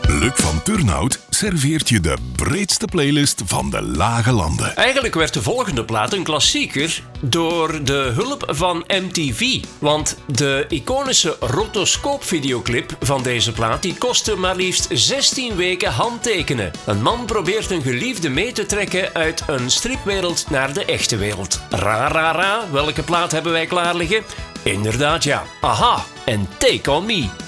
Luc van Turnhout serveert je de breedste playlist van de Lage Landen. Eigenlijk werd de volgende plaat een klassieker door de hulp van MTV. Want de iconische rotoscoop-videoclip van deze plaat die kostte maar liefst 16 weken handtekenen. Een man probeert een geliefde mee te trekken uit een stripwereld naar de echte wereld. Ra, welke plaat hebben wij klaar liggen? Inderdaad ja, Aha en Take On Me.